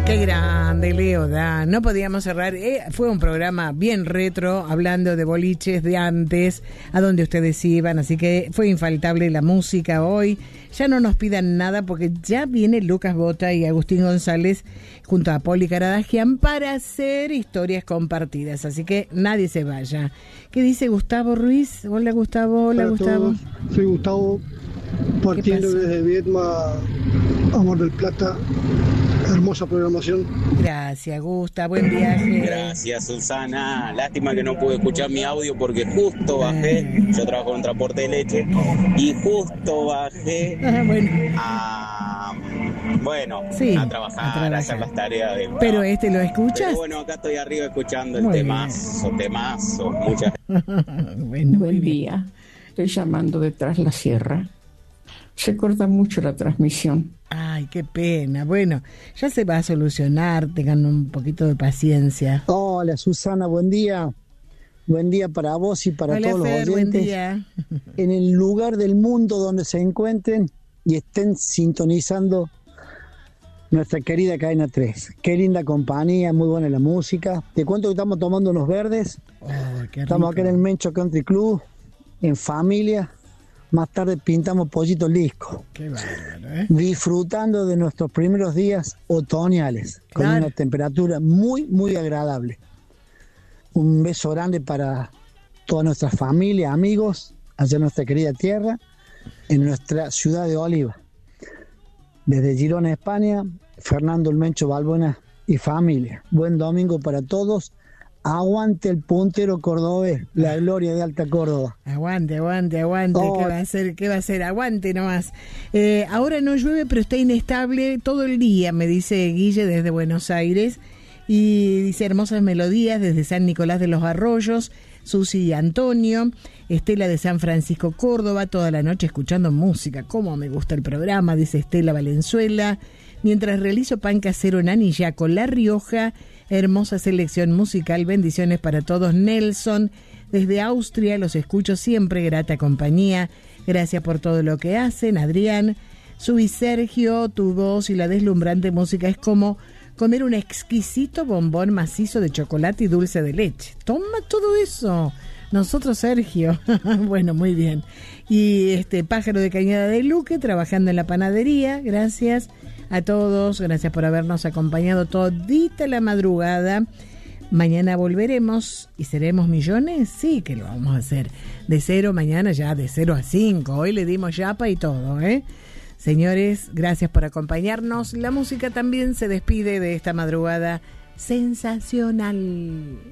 Qué grande, Leo Dan. No podíamos cerrar. Fue un programa bien retro, hablando de boliches de antes, a donde ustedes iban. Así que fue infaltable la música hoy. Ya no nos pidan nada porque ya viene Lucas Bota y Agustín González junto a Poli Caradagian para hacer historias compartidas. Así que nadie se vaya. ¿Qué dice Gustavo Ruiz? Hola, Gustavo. Hola, Gustavo. Soy Gustavo, partiendo desde Viedma, Amor del Plata. Hermosa programación. Gracias, Gusta. Buen viaje. Gracias, Susana. Lástima que no pude escuchar mi audio porque justo bajé. Yo trabajo en transporte de leche y justo bajé a trabajar, a hacer las tareas de... Pero lo escuchas. Pero bueno, acá estoy arriba escuchando el temazo. Muchas Buen día. Estoy llamando detrás la sierra. Se corta mucho la transmisión. Ay, qué pena. Bueno, ya se va a solucionar, tengan un poquito de paciencia. Hola, Susana, buen día. Buen día para vos y para todos los oyentes. Buen día. En el lugar del mundo donde se encuentren y estén sintonizando nuestra querida Cadena 3. Qué linda compañía, muy buena la música. Te cuento que estamos tomando unos verdes. Estamos acá en el Mencho Country Club, en familia. Más tarde pintamos Pollito Lisco. Qué bárbaro, Disfrutando de nuestros primeros días otoñales, con una temperatura muy, muy agradable. Un beso grande para toda nuestra familia, amigos, allá en nuestra querida tierra, en nuestra ciudad de Oliva. Desde Girona, España, Fernando El Mencho Balbuena y familia. Buen domingo para todos. Aguante el puntero cordobés, la gloria de Alta Córdoba. Aguante. ¿Qué va a hacer? Aguante nomás. Ahora no llueve, pero está inestable todo el día, me dice Guille desde Buenos Aires. Y dice hermosas melodías desde San Nicolás de los Arroyos, Susi y Antonio, Estela de San Francisco, Córdoba, toda la noche escuchando música. Cómo me gusta el programa, dice Estela Valenzuela. Mientras realizo pan casero en Anillaco, La Rioja. Hermosa selección musical, bendiciones para todos. Nelson, desde Austria, los escucho siempre, grata compañía. Gracias por todo lo que hacen. Adrián, Subi Sergio, tu voz y la deslumbrante música es como comer un exquisito bombón macizo de chocolate y dulce de leche. Toma todo eso. Nosotros, Sergio. Bueno, muy bien. Y Pájaro de Cañada de Luque, trabajando en la panadería. Gracias a todos, gracias por habernos acompañado todita la madrugada. Mañana volveremos y seremos millones. Sí que lo vamos a hacer. De 0 mañana ya, de 0 a 5. Hoy le dimos yapa y todo, Señores, gracias por acompañarnos. La música también se despide de esta madrugada sensacional.